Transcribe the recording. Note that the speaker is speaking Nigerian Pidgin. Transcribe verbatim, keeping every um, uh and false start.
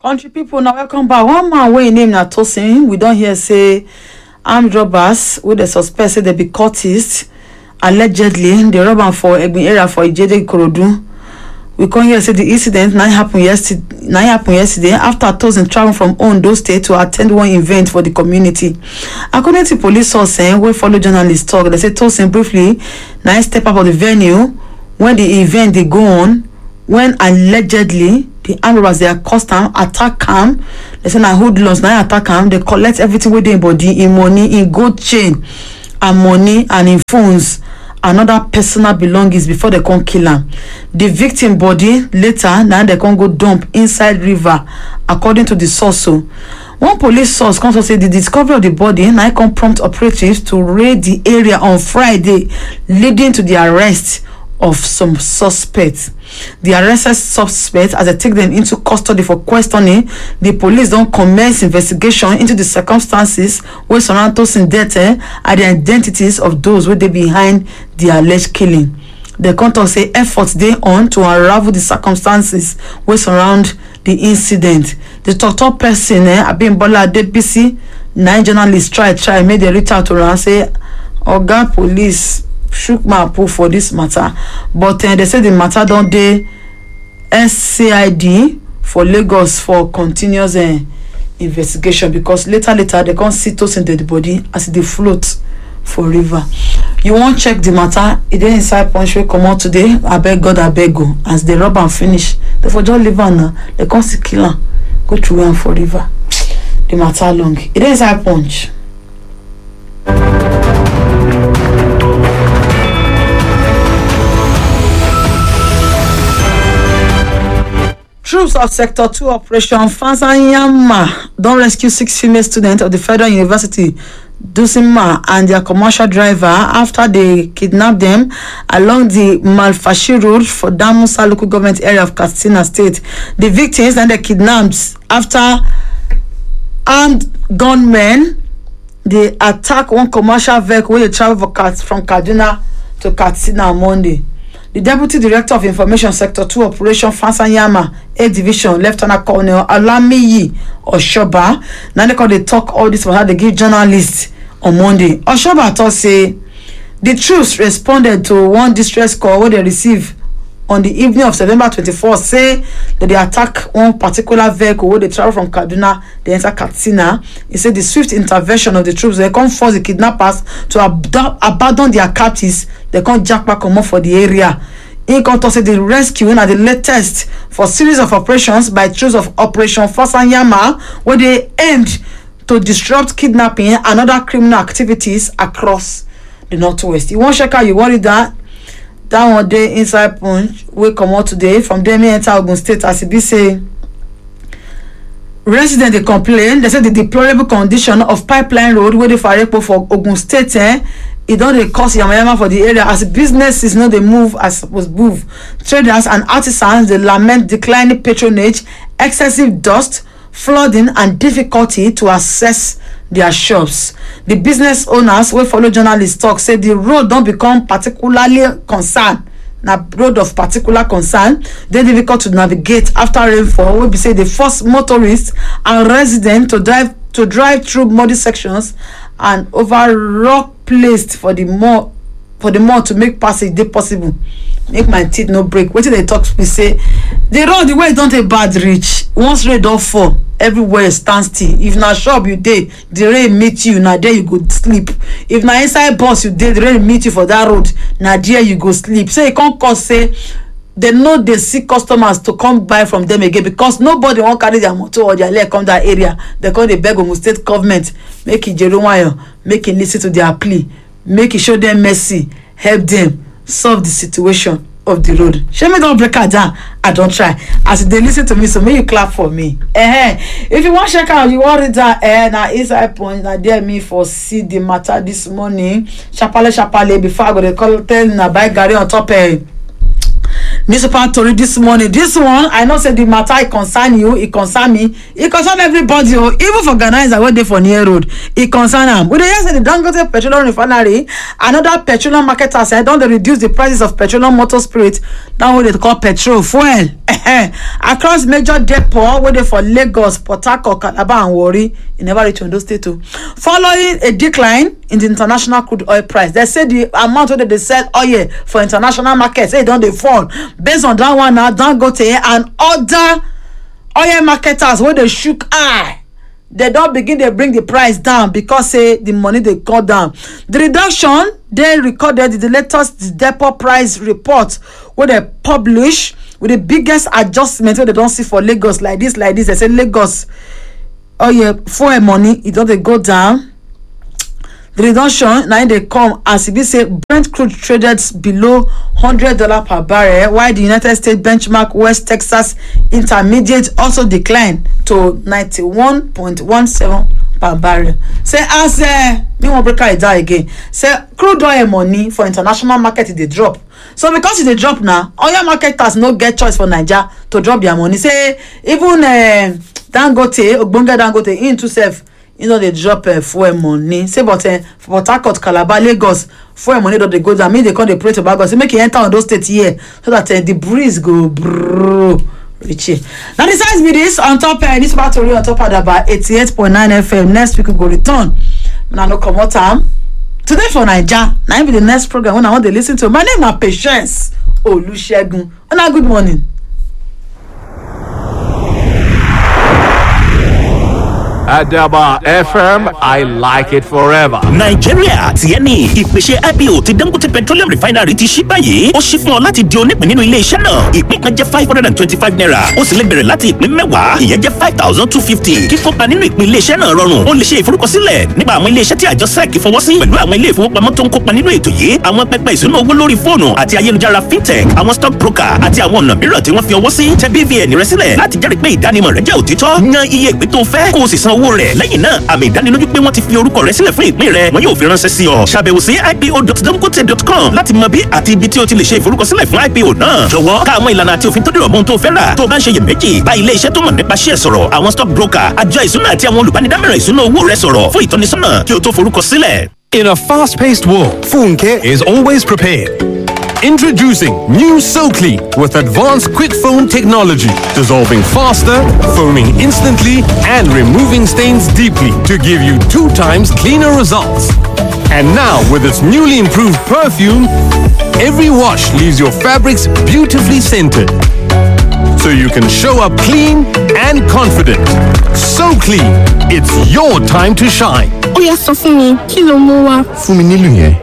Country people, now welcome back. One man wey name na Tosin, we don't hear say armed robbers with the suspect say they be cultists. Allegedly, they rob am for Egbin area for Ijede Ikorodu. We come here say the incident now happen yesterday. Now happen yesterday after Tosin travel from Ondo State to attend one event for the community. According to police source, eh, we follow journalists talk. They say Tosin briefly now step up of the venue when the event they go on. When allegedly the armed robbers they accost am, attack am, they say na hoodlums now attack am, they collect everything within body, in money, in gold chain, and money, and in phones, and other personal belongings before they come kill am. The victim body later now they can go dump inside river, according to the source. So, one police source comes to say the discovery of the body now can prompt operatives to raid the area on Friday, leading to the arrest of some suspects. The arrested suspects, as they take them into custody for questioning, the police don't commence investigation into the circumstances where surround Tosin death eh, and the identities of those where they behind the alleged killing. The contact say efforts they on to unravel the circumstances where surround the incident. The top person, eh, Abimbola Adebisi, nine journalists try try made they reach out to her and say, Oga police shook my pool for this matter, but uh, they say the matter don't dey S C I D for Lagos for continuous uh, investigation, because later later they can't see Tosin dead body as they float for river. You won't check the matter. It dey inside Punch wey come out today. I beg God, I beg go. As they rob and finish, they for just leave am now. They can't see kill am, go through am for river. The matter long. It dey inside Punch. Troops of Sector two Operation Fasanyama don't rescue six female students of the Federal University Dusima and their commercial driver after they kidnapped them along the Malfashi Road for Damusa local government area of Katsina State. The victims and the kidnapped after armed gunmen they attack one commercial vehicle where they travel from Kaduna to Katsina on Monday. The Deputy Director of Information Sector two Operation Fasanyama A Division, Lieutenant Colonel Alamiyi Oshoba, now they call they talk all this for how they give journalists on Monday. Oshoba thought say the troops responded to one distress call where they received on the evening of September twenty-fourth, say that they attack one particular vehicle where they travel from Kaduna, they enter Katsina. He said the swift intervention of the troops, they can't force the kidnappers to ab abandon their captives, they can't jack back on for the area. In contact say the rescue are the latest for series of operations by troops of Operation Fasanyama, where they aimed to disrupt kidnapping and other criminal activities across the Northwest. You won't check out, you worry that that one day inside Punch will come out today. From them enter Ogun State as it be say residents they complain. They say the deplorable condition of pipeline road where they fire for Ogun State eh, it don't they cause yamayama for the area as businesses know they move as supposed move. Traders and artisans they lament declining patronage, excessive dust, flooding and difficulty to access their shops. The business owners will follow journalists talk say the road don't become particularly concerned. Now road of particular concern, they difficult to navigate after rainfall. Will be say the first motorists and residents to drive to drive through muddy sections and over rock placed for the more for the more to make passage they possible. Make my teeth no break. What did they talk we say the road the way don't a bad reach. Once rain don't fall, everywhere stand still. If na shop you dey, the rain meet you, now there you go sleep. If na inside bus you dey, the rain meet you for that road, now there you go sleep. So it can't cause say they know they see customers to come buy from them again because nobody won't carry their motor or their leg come that area. They call the beg of state government, make it Jeremiah, make it listen to their plea, make it show them mercy, help them solve the situation of the road. Show me don't break her down. I don't try. As they listen to me, so may you clap for me. Eh, if you want to check out, you want that eh now inside Punch. Now there me for see the matter this morning. Chapale chapale before I go to call tell na buy Gary on top eh. newspaper tori this morning. This one, I know say the matter it concern you, it concern me, it concern everybody. Oh, even for organizer wey dey for near road, it concern am. We dey hear say the Dangote Petroleum Refinery, another petroleum marketers say don dey reduce the prices of petroleum motor spirit, that what they call petrol fuel, across major depot wey dey for Lagos, Port Harcourt, Calabar, and Warri. E never reach Ondo State too. Following a decline in the international crude oil price, they say the amount wey they sell oil for international markets, say don dey fall. Based on that one, now Dangote and other oil marketers wey dey shook eye, they don begin dey bring the price down because say the money dey go down. The reduction they recorded in the latest depot price report wey they publish with the biggest adjustment wey they don see for Lagos like this, like this. They say Lagos oil fuel money e don dey go down. The reduction now they come as if say Brent crude traded below one hundred dollars per barrel, while the United States benchmark West Texas Intermediate also declined to ninety-one point one seven per barrel. Say as uh, me wan break it down again. Say crude oil money for international market they drop. So because they drop now, oil marketers no get choice for Niger to drop their money. Say even uh, Dangote, Ogbonge Dangote into self, you know, they drop uh, fuel money. Say, but uh, for Port Harcourt, Calabar, Lagos, fuel money don't they go down. I mean, they come they pray to Bagos. Say, make it enter on those states here so that uh, the breeze go brrrr, Richie. Now, besides with this, on top of uh, this battery, on top of about eighty-eight point nine F M, next week we go return. Now, no come more time. Today for Naija, now be the next program when I want to listen to. My name is Patience Olusegun. And good morning. Adaba F M, I like it forever. Nigeria ti ẹni ìpèsè I P O ti Dangote Petroleum Refinery ti ṣí báyìí. Ó ṣí fún ọ láti di onípín nínú ilé iṣẹ́ náà. Ìpín kan jẹ́ five hundred and twenty-five naira. Ó sì lè bẹ̀rẹ̀ láti ìpín mẹ́wàá. Ìyẹn jẹ́ five thousand two fifty. Kíkópa nínú ìpín ilé iṣẹ́ náà rọrùn. Ó lè ṣe ìforúkọsílẹ̀ nípa àwọn ilé iṣẹ́ tí àjọ S E C fọwọ́ sí pẹ̀lú àwọn ilé ìfowópamọ́ tó ń kópa nínú ètò yìí. Àwọn pẹpẹ ìṣúná owó lórí fóònù àti ayélujára fintech, àwọn stock broker àti àwọn ọ̀nà mìíràn tí wọ́n fi ọwọ́ sí. Tẹ B V N rẹ sílẹ̀ láti jẹ́rìí pé ìdánimọ̀ rẹ jẹ́ òtítọ́. Yan iye ìpín tó fẹ́ kó o sì san owó rẹ̀. Lẹ́yìn náà, àmì ìdánilójú pé wọ́n ti fi orúkọ rẹ sílẹ̀ fún ìpín rẹ wọn yóò fi ránṣẹ́ sí ọ. Ṣàbẹ̀wò sí I P O dot dangote dot com láti mọ bí àti ibi tí o ti lè ṣe ìforúkọsílẹ̀ fún I P O náà. Jọ̀wọ́ ká àwọn ìlànà àti òfin tó dìrọ̀ mọ́ ohun tó fẹ́ rà. Tó o bá ń ṣe iyèméjì, bá ilé iṣẹ́ tó mọ̀ nípa ṣíẹ̀ sọ̀rọ̀, àwọn stock broker, àjọ ìṣúná àti àwọn olùbánidámọ̀ràn ìṣúná owó rẹ sọ̀rọ̀ fún ìtọ́nisọ́nà kí o tó forúkọsílẹ̀. In a fast-paced world, Funke is always prepared. Introducing new SoClean with advanced quick foam technology, dissolving faster, foaming instantly, and removing stains deeply to give you two times cleaner results. And now, with its newly improved perfume, every wash leaves your fabrics beautifully scented. So you can show up clean and confident. So clean, it's your time to shine. Ó yá sọ fún mi, kí ló mú wá? Fún mi nílùú yẹn.